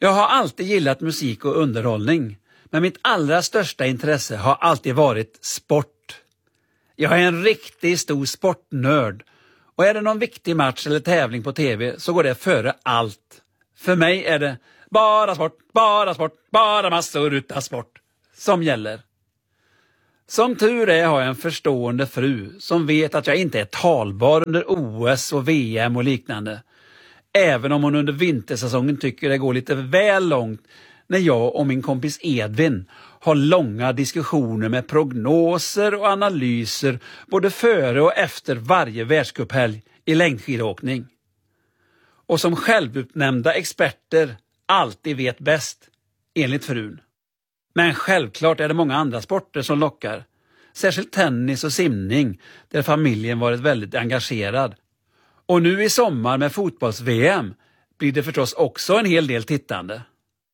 Jag har alltid gillat musik och underhållning, men mitt allra största intresse har alltid varit sport. Jag är en riktigt stor sportnörd, och är det någon viktig match eller tävling på tv så går det före allt. För mig är det bara sport, bara massor utav sport som gäller. Som tur är har jag en förstående fru som vet att jag inte är talbar under OS och VM och liknande. Även om hon under vintersäsongen tycker det går lite väl långt när jag och min kompis Edvin har långa diskussioner med prognoser och analyser både före och efter varje världscuphelg i längdskidåkning. Och som självutnämnda experter alltid vet bäst, enligt frun. Men självklart är det många andra sporter som lockar. Särskilt tennis och simning, där familjen varit väldigt engagerad. Och nu i sommar med fotbolls-VM blir det förstås också en hel del tittande.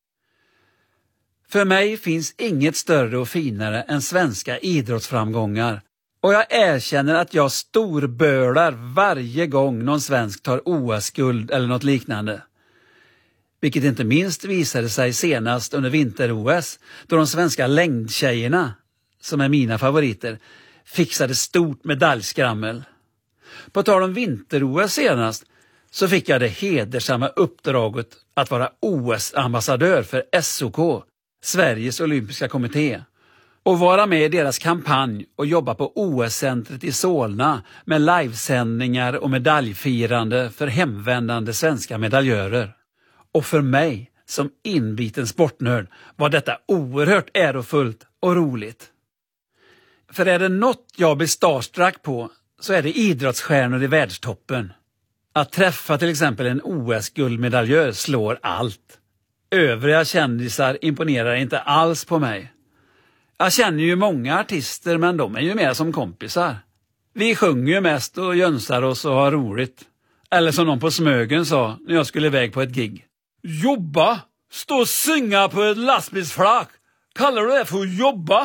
För mig finns inget större och finare än svenska idrottsframgångar. Och jag erkänner att jag storbölar varje gång någon svensk tar OS-guld eller något liknande. Vilket inte minst visade sig senast under vinter-OS, då de svenska längdtjejerna, som är mina favoriter, fixade stort medaljskrammel. På tal om vinter-OS senast så fick jag det hedersamma uppdraget att vara OS-ambassadör för SOK, Sveriges olympiska kommitté, och vara med i deras kampanj och jobba på OS-centret i Solna med livesändningar och medaljfirande för hemvändande svenska medaljörer. Och för mig som inbiten sportnörd var detta oerhört ärofullt och roligt. För är det något jag blir starstruck på så är det idrottsstjärnor i världstoppen. Att träffa till exempel en OS-guldmedaljör slår allt. Övriga kändisar imponerar inte alls på mig. Jag känner ju många artister, men de är ju mer som kompisar. Vi sjunger ju mest och jönsar oss och har roligt. Eller som någon på Smögen sa när jag skulle iväg på ett gig. Jobba? Stå och synga på ett lastbilsflak? Kallar du det för att jobba?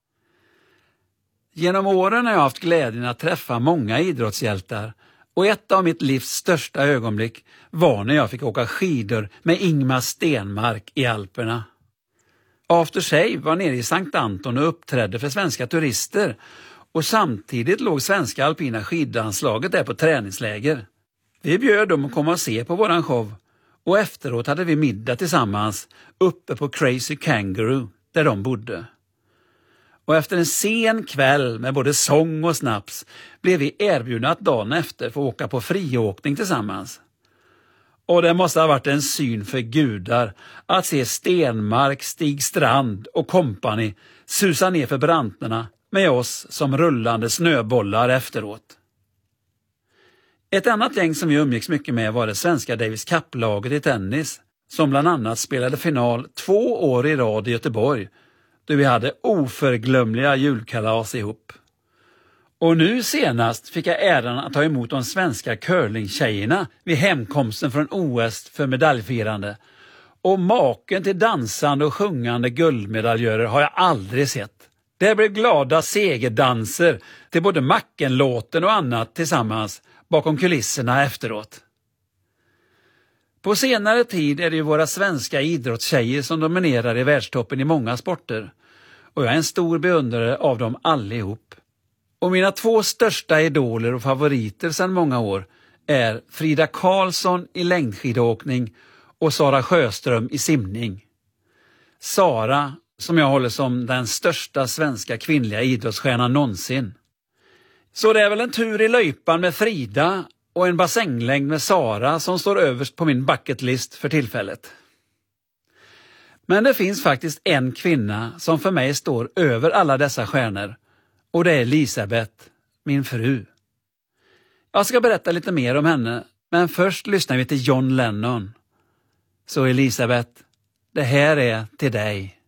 Genom åren har jag haft glädjen att träffa många idrottshjältar. Och ett av mitt livs största ögonblick var när jag fick åka skidor med Ingmar Stenmark i Alperna. After Shave var nere i Sankt Anton och uppträdde för svenska turister. Och samtidigt låg svenska alpina skidlandslaget där på träningsläger. Vi bjöd dem att komma och se på våran show. Och efteråt hade vi middag tillsammans uppe på Crazy Kangaroo där de bodde. Och efter en sen kväll med både sång och snaps blev vi erbjudna att dagen efter få åka på friåkning tillsammans. Och det måste ha varit en syn för gudar att se Stenmark, Stig Strand och kompani susa ner för branterna med oss som rullande snöbollar efteråt. Ett annat gäng som vi umgicks mycket med var det svenska Davis Cup-laget i tennis, som bland annat spelade final 2 år i rad i Göteborg, då vi hade oförglömliga julkalas ihop. Och nu senast fick jag äran att ta emot de svenska curlingtjejerna vid hemkomsten från OS för medaljfirande. Och maken till dansande och sjungande guldmedaljörer har jag aldrig sett. Det blev glada segerdanser till både Macken-låten och annat tillsammans bakom kulisserna efteråt. På senare tid är det ju våra svenska idrottstjejer som dominerar i världstoppen i många sporter. Och jag är en stor beundrare av dem allihop. Och mina 2 största idoler och favoriter sedan många år är Frida Karlsson i längdskidåkning och Sara Sjöström i simning. Sara, som jag håller som den största svenska kvinnliga idrottsstjärnan någonsin. Så det är väl en tur i löjpan med Frida och en bassänglängd med Sara som står överst på min bucketlist för tillfället. Men det finns faktiskt en kvinna som för mig står över alla dessa stjärnor, och det är Elisabeth, min fru. Jag ska berätta lite mer om henne, men först lyssnar vi till John Lennon. Så Elisabeth, det här är till dig.